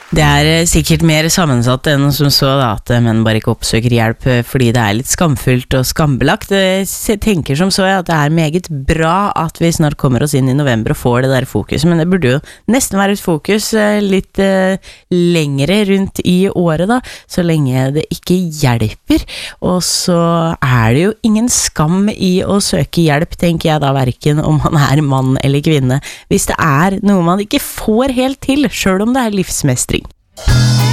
Det sikkert mer sammensatt enn som så da, at menn bare ikke oppsøker hjelp fordi det litt skamfullt og skambelagt. Jeg tenker som så at det meget bra at vi snart kommer oss inn i november og får det der fokuset, men det burde jo nesten være et fokus litt lengre rundt i året da, så lenge det ikke hjelper. Og så det jo ingen skam i å søke hjelp, tenker jeg da, hverken om man mann eller kvinne, hvis det noe man ikke får helt til, selv om det livsmestring.